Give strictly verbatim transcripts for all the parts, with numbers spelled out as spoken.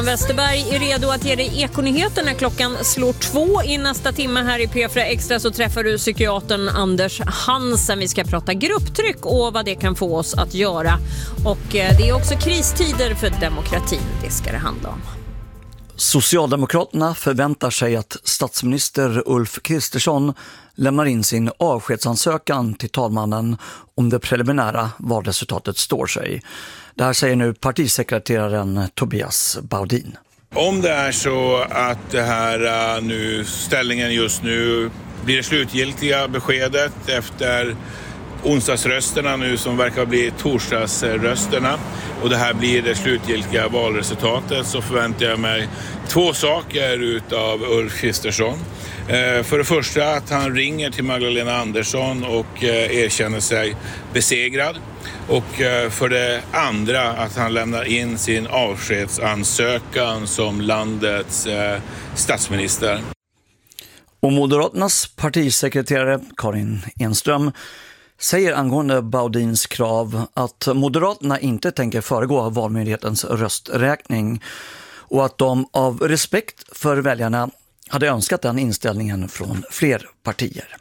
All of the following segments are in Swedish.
Westerberg är redo att ge dig ekonyheter när klockan slår två. I nästa timme här i P fyra Extra så träffar du psykiatern Anders Hansen. Vi ska prata grupptryck och vad det kan få oss att göra. Och det är också kristider för demokratin, det ska det handla om. Socialdemokraterna förväntar sig att statsminister Ulf Kristersson lämnar in sin avskedsansökan till talmannen om det preliminära valresultatet står sig. Det här säger nu partisekreteraren Tobias Baudin. Om det är så att det här nu, ställningen just nu blir det slutgiltiga beskedet efter onsdagsrösterna nu som verkar bli torsdagsrösterna och det här blir det slutgiltiga valresultatet, så förväntar jag mig två saker utav Ulf Kristersson. Eh, för det första att han ringer till Magdalena Andersson och eh, erkänner sig besegrad. Och eh, för det andra att han lämnar in sin avskedsansökan som landets eh, statsminister. Och Moderaternas partisekreterare Karin Enström säger angående Baudins krav att Moderaterna inte tänker föregå valmyndighetens rösträkning och att de av respekt för väljarna hade önskat den inställningen från fler partier.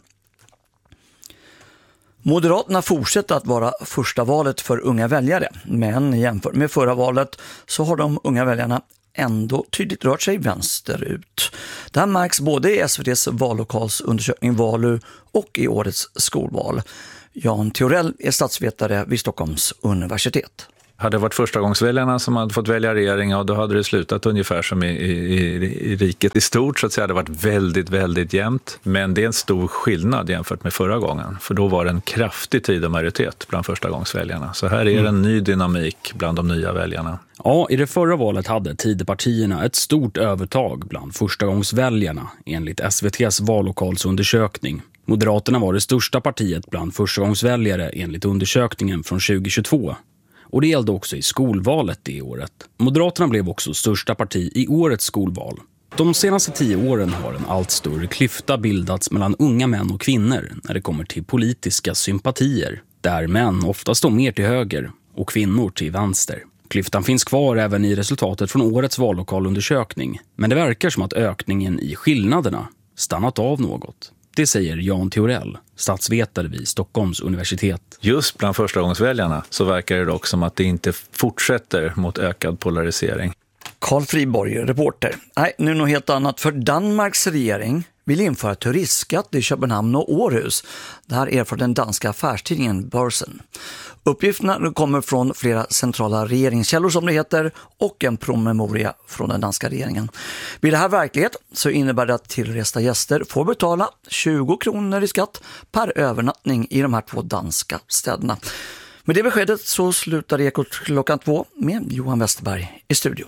Moderaterna fortsätter att vara första valet för unga väljare, men jämfört med förra valet så har de unga väljarna ändå tydligt rört sig vänsterut. Det här märks både i S V T:s vallokalsundersökning Valu och i årets skolval. Jan Theorell är statsvetare vid Stockholms universitet. Hade det varit förstagångsväljarna som hade fått välja regering, och då hade det slutat ungefär som i, i, i riket i stort, så att säga. Det hade varit väldigt, väldigt jämnt. Men det är en stor skillnad jämfört med förra gången. För då var det en kraftig tid och majoritet bland förstagångsväljarna. Så här är mm. en ny dynamik bland de nya väljarna. Ja, i det förra valet hade Tidöpartierna ett stort övertag bland förstagångsväljarna enligt S V T:s vallokalsundersökning. Moderaterna var det största partiet bland förstagångsväljare enligt undersökningen från tjugohundratjugotvå. Och det gällde också i skolvalet det året. Moderaterna blev också största parti i årets skolval. De senaste tio åren har en allt större klyfta bildats mellan unga män och kvinnor när det kommer till politiska sympatier. Där män ofta står mer till höger och kvinnor till vänster. Klyftan finns kvar även i resultatet från årets vallokalundersökning. Men det verkar som att ökningen i skillnaderna stannat av något. Det säger Jan Theorell, statsvetare vid Stockholms universitet. Just bland förstagångsväljarna så verkar det dock som att det inte fortsätter mot ökad polarisering. Carl Friborg, reporter. Nej, nu något helt annat. För Danmarks regering vill införa turistskatt i Köpenhamn och Århus. Det här är från den danska affärstidningen Börsen. Uppgifterna kommer från flera centrala regeringskällor som det heter och en promemoria från den danska regeringen. Vid det här verklighet så innebär det att tillresta gäster får betala tjugo kronor i skatt per övernattning i de här två danska städerna. Med det beskedet så slutar Ekot klockan två med Johan Westerberg i studion.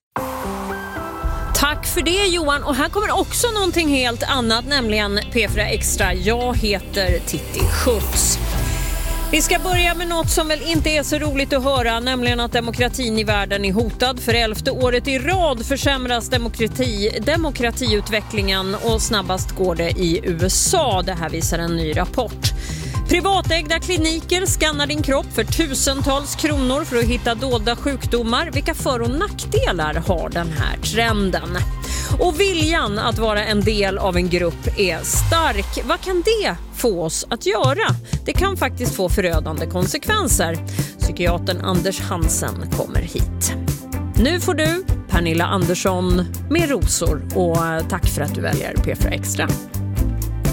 Tack för det Johan, och här kommer också någonting helt annat, nämligen P fyra Extra. Jag heter Titti Schultz. Vi ska börja med något som väl inte är så roligt att höra, nämligen att demokratin i världen är hotad. För elfte året i rad försämras demokrati, demokratiutvecklingen och snabbast går det i U S A. Det här visar en ny rapport. Privatägda kliniker skannar din kropp för tusentals kronor för att hitta dolda sjukdomar. Vilka för- och nackdelar har den här trenden? Och viljan att vara en del av en grupp är stark. Vad kan det få oss att göra? Det kan faktiskt få förödande konsekvenser. Psykiatern Anders Hansen kommer hit. Nu får du Pernilla Andersson med rosor, och tack för att du väljer P fyra Extra.